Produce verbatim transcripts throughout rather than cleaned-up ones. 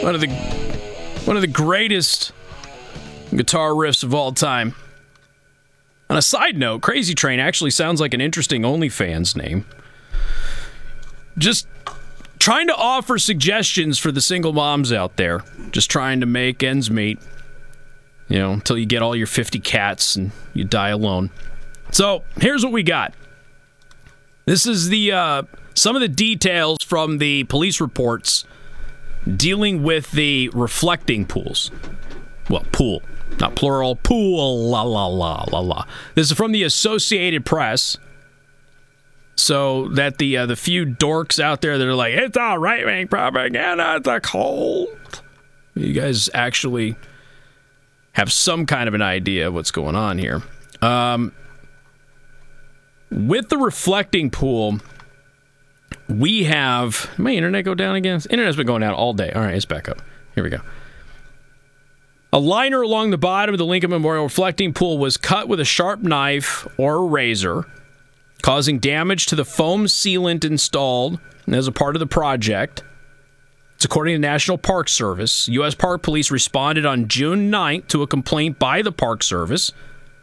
One of the one of the greatest guitar riffs of all time. On a side note, Crazy Train actually sounds like an interesting OnlyFans name. Just trying to offer suggestions for the single moms out there. Just trying to make ends meet. You know, until you get all your fifty cats and you die alone. So, here's what we got. This is the uh, some of the details from the police reports dealing with the reflecting pools. Well, pool. Not plural. Pool. La, la, la, la, la. This is from the Associated Press. So that the uh, the few dorks out there that are like, it's all right-wing propaganda, it's a cult. You guys actually have some kind of an idea of what's going on here. Um, with the reflecting pool, we have... Did my internet go down again? Internet's been going down all day. All right, it's back up. Here we go. A liner along the bottom of the Lincoln Memorial reflecting pool was cut with a sharp knife or a razor, causing damage to the foam sealant installed as a part of the project. It's according to the National Park Service. U S Park Police responded on June ninth to a complaint by the Park Service.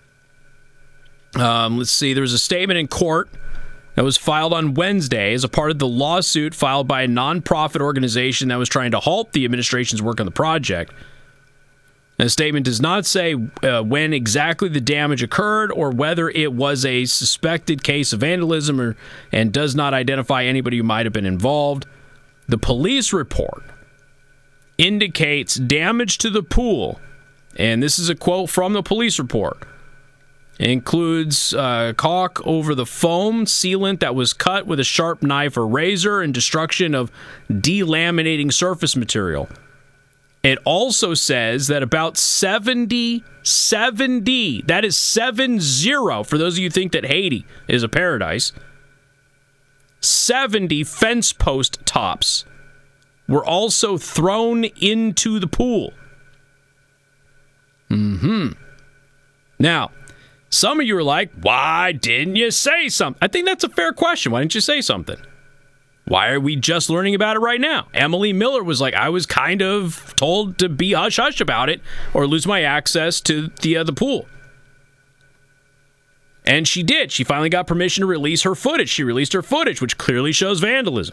Um, let's see, there was a statement in court that was filed on Wednesday as a part of the lawsuit filed by a nonprofit organization that was trying to halt the administration's work on the project. The statement does not say uh, when exactly the damage occurred or whether it was a suspected case of vandalism or, and does not identify anybody who might have been involved. The police report indicates damage to the pool, and this is a quote from the police report. It includes uh, caulk over the foam sealant that was cut with a sharp knife or razor and destruction of delaminating surface material. It also says that about seventy, seventy, that is seven zero, for those of you who think that Haiti is a paradise, seventy fence post tops were also thrown into the pool. Mm-hmm. Now, some of you are like, why didn't you say something? I think that's a fair question. Why didn't you say something? Why are we just learning about it right now? Emily Miller was like, I was kind of told to be hush-hush about it or lose my access to the, uh, the pool. And she did. She finally got permission to release her footage. She released her footage, which clearly shows vandalism.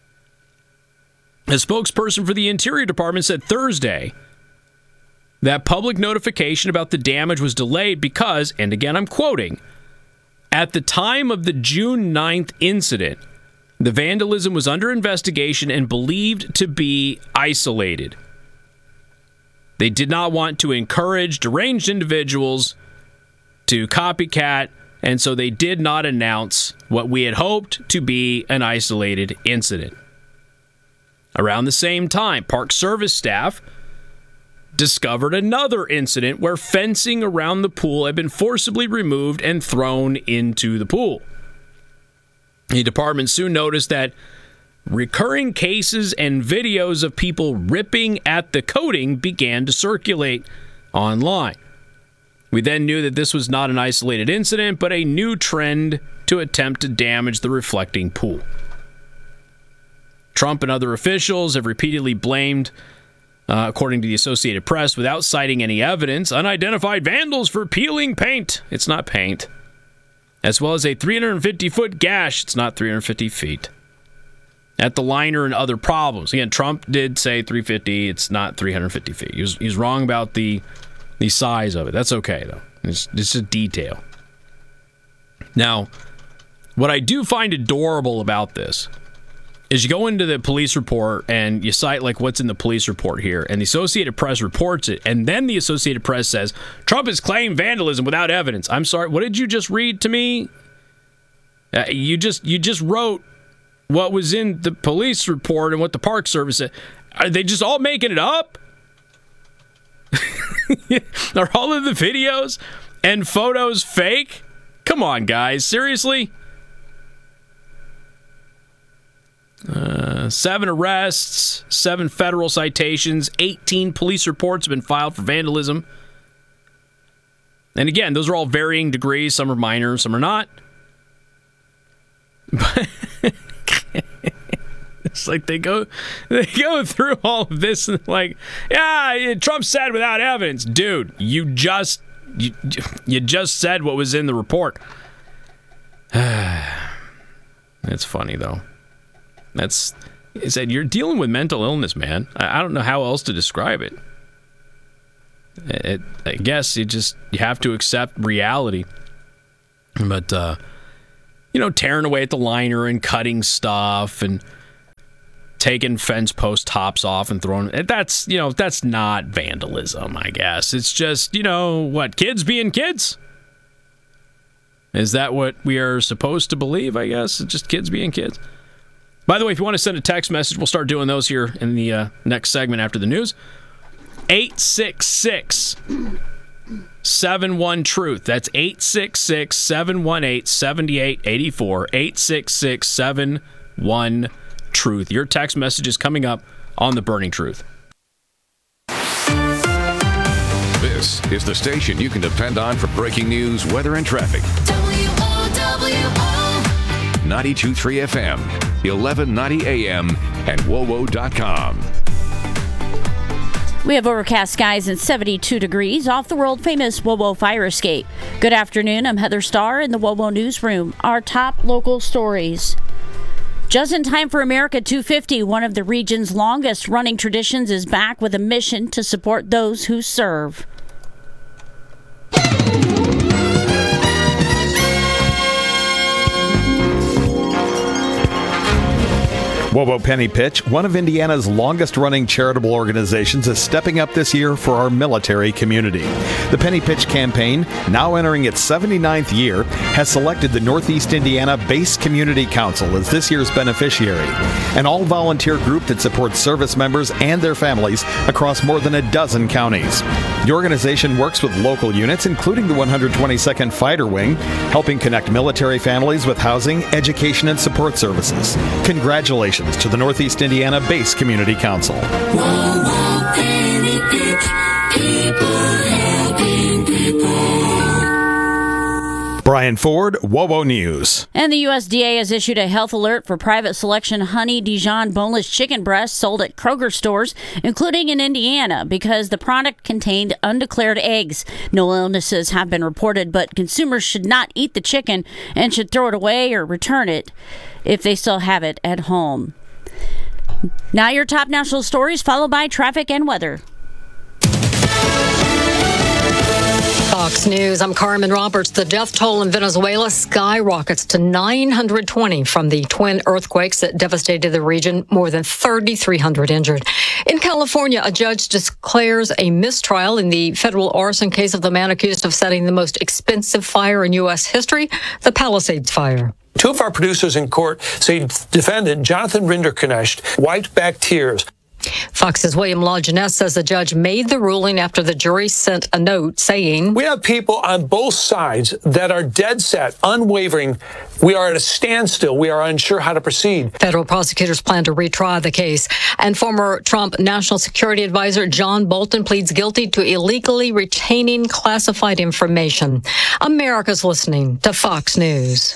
A spokesperson for the Interior Department said Thursday that public notification about the damage was delayed because, and again I'm quoting, at the time of the June ninth incident, the vandalism was under investigation and believed to be isolated. They did not want to encourage deranged individuals to copycat, and so they did not announce what we had hoped to be an isolated incident. Around the same time, Park Service staff discovered another incident where fencing around the pool had been forcibly removed and thrown into the pool. The department soon noticed that recurring cases and videos of people ripping at the coating began to circulate online. We then knew that this was not an isolated incident, but a new trend to attempt to damage the reflecting pool. Trump and other officials have repeatedly blamed, uh, according to the Associated Press, without citing any evidence, unidentified vandals for peeling paint. It's not paint. As well as a three hundred fifty foot gash. It's not three hundred fifty feet. At the liner and other problems. Again, Trump did say three hundred fifty. It's not three hundred fifty feet. He was, he was wrong about the the size of it. That's okay, though. It's, it's just detail. Now, what I do find adorable about this is you go into the police report and you cite like what's in the police report here, and the Associated Press reports it, and then the Associated Press says, Trump has claimed vandalism without evidence. I'm sorry, what did you just read to me? Uh, you just you just wrote what was in the police report and what the Park Service said. Are they just all making it up? Are all of the videos and photos fake? Come on, guys. Seriously? Uh, seven arrests, seven federal citations, eighteen police reports have been filed for vandalism. And again, those are all varying degrees. Some are minor, some are not. But It's like they go, they go through all of this and like, yeah, Trump said without evidence, dude. You just, you, you just said what was in the report. It's funny though. That's, he said you're dealing with mental illness, man. I, I don't know how else to describe it. It, I guess you just you have to accept reality. But uh, you know, tearing away at the liner and cutting stuff and taking fence post tops off and throwing that's you know that's not vandalism. I guess it's just you know what kids being kids. Is that what we are supposed to believe? I guess it's just kids being kids. By the way, if you want to send a text message, we'll start doing those here in the uh, next segment after the news. eight six six, seven one, truth. That's eight six six, seven one eight, seven eight eight four. eight six six, seven one, truth. Your text message is coming up on The Burning Truth. This is the station you can depend on for breaking news, weather, and traffic. W O W O ninety-two point three F M, eleven ninety A M, and W O W O dot com. We have overcast skies and seventy-two degrees off the world-famous W O W O fire escape. Good afternoon. I'm Heather Starr in the W O W O Newsroom. Our top local stories. Just in time for America two fifty, one of the region's longest-running traditions is back with a mission to support those who serve. W O W O Penny Pitch, one of Indiana's longest-running charitable organizations, is stepping up this year for our military community. The Penny Pitch campaign, now entering its seventy-ninth year, has selected the Northeast Indiana Base Community Council as this year's beneficiary, an all-volunteer group that supports service members and their families across more than a dozen counties. The organization works with local units, including the one hundred twenty-second Fighter Wing, helping connect military families with housing, education, and support services. Congratulations to the Northeast Indiana Base Community Council. Whoa, whoa, Penny Pitch, people helping people. Brian Ford, W O W O News. And the U S D A has issued a health alert for private selection honey Dijon boneless chicken breasts sold at Kroger stores, including in Indiana, because the product contained undeclared eggs. No illnesses have been reported, but consumers should not eat the chicken and should throw it away or return it if they still have it at home. Now your top national stories, followed by traffic and weather. Fox News, I'm Carmen Roberts. The death toll in Venezuela skyrockets to nine hundred twenty from the twin earthquakes that devastated the region, more than thirty-three hundred injured. In California, a judge declares a mistrial in the federal arson case of the man accused of setting the most expensive fire in U S history, the Palisades fire. Two of our producers in court say defendant Jonathan Rinderknecht wiped back tears. Fox's William Lajeunesse says the judge made the ruling after the jury sent a note saying, "We have people on both sides that are dead set, unwavering. We are at a standstill. We are unsure how to proceed." Federal prosecutors plan to retry the case. And former Trump National Security Advisor John Bolton pleads guilty to illegally retaining classified information. America's listening to Fox News.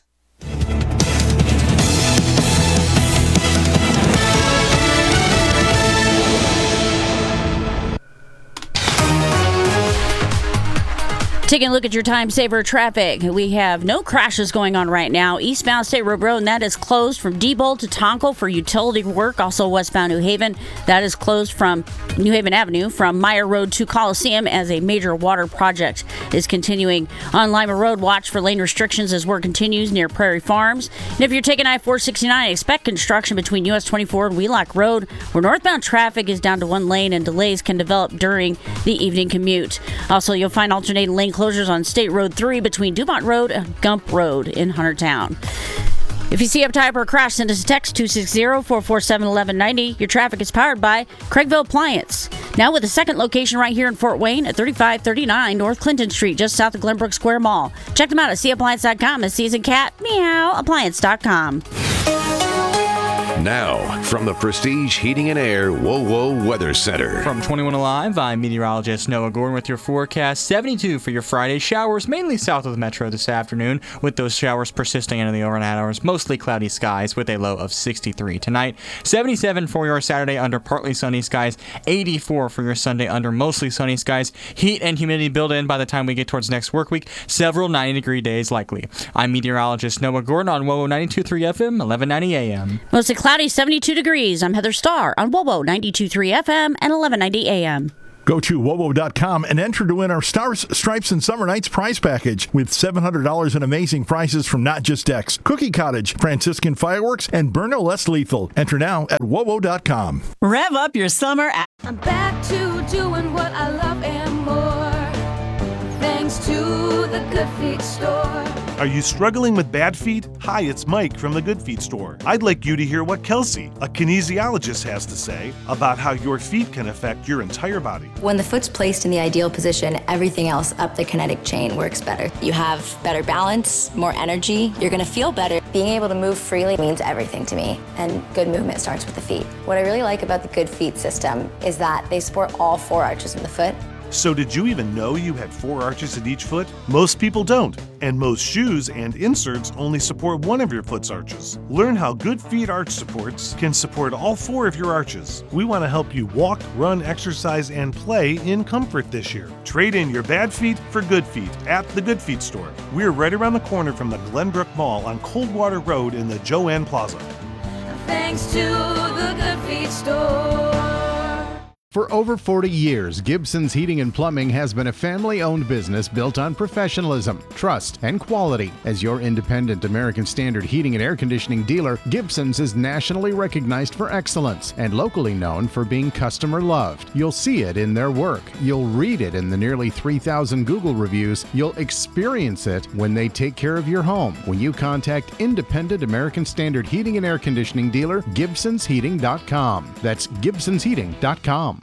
Taking a look at your time saver traffic. We have no crashes going on right now. Eastbound State Road Road, and that is closed from Diebold to Tonko for utility work. Also westbound New Haven, that is closed from New Haven Avenue from Meyer Road to Coliseum as a major water project is continuing. On Lima Road, watch for lane restrictions as work continues near Prairie Farms. And if you're taking I four sixty-nine, expect construction between U S twenty-four and Wheelock Road, where northbound traffic is down to one lane and delays can develop during the evening commute. Also, you'll find alternating lane closures on State Road three between Dumont Road and Gump Road in Huntertown. If you see a type or a crash, send us a text two six zero, four four seven, one one nine zero. Your traffic is powered by Craigville Appliance. Now with a second location right here in Fort Wayne at thirty-five thirty-nine North Clinton Street, just south of Glenbrook Square Mall. Check them out at c appliance dot com and season cat meow appliance dot com. Now, from the Prestige Heating and Air WoWo Weather Center. From twenty-one Alive, I'm meteorologist Noah Gordon with your forecast. seventy-two for your Friday. Showers mainly south of the metro this afternoon, with those showers persisting into the overnight hours. Mostly cloudy skies with a low of sixty-three tonight. seventy-seven for your Saturday under partly sunny skies. eighty-four for your Sunday under mostly sunny skies. Heat and humidity build in by the time we get towards next work week. Several ninety degree days likely. I'm meteorologist Noah Gordon on WoWo ninety-two point three F M, eleven ninety A M. Mostly cloudy, seventy-two degrees. I'm Heather Starr on WoWo ninety-two point three F M and eleven ninety A M. Go to wowo dot com and enter to win our Stars, Stripes, and Summer Nights prize package with seven hundred dollars in amazing prizes from Not Just X, Cookie Cottage, Franciscan Fireworks, and Burno Less Lethal. Enter now at wowo dot com. Rev up your summer. At- I'm back to doing what I love and more, thanks to the Good Feet store. Are you struggling with bad feet? Hi, it's Mike from the Good Feet store. I'd like you to hear what Kelsey, a kinesiologist, has to say about how your feet can affect your entire body. When the foot's placed in the ideal position, everything else up the kinetic chain works better. You have better balance, more energy, you're gonna feel better. Being able to move freely means everything to me, and good movement starts with the feet. What I really like about the Good Feet system is that they support all four arches in the foot. So did you even know you had four arches in each foot? Most people don't, and most shoes and inserts only support one of your foot's arches. Learn how Good Feet arch supports can support all four of your arches. We want to help you walk, run, exercise, and play in comfort this year. Trade in your bad feet for good feet at the Good Feet store. We're right around the corner from the Glenbrook Mall on Coldwater Road in the Joanne Plaza. Thanks to the Good Feet store. For over forty years, Gibson's Heating and Plumbing has been a family-owned business built on professionalism, trust, and quality. As your independent American Standard heating and air conditioning dealer, Gibson's is nationally recognized for excellence and locally known for being customer-loved. You'll see it in their work. You'll read it in the nearly three thousand Google reviews. You'll experience it when they take care of your home. When you contact independent American Standard heating and air conditioning dealer, Gibsons Heating dot com. That's Gibsons Heating dot com.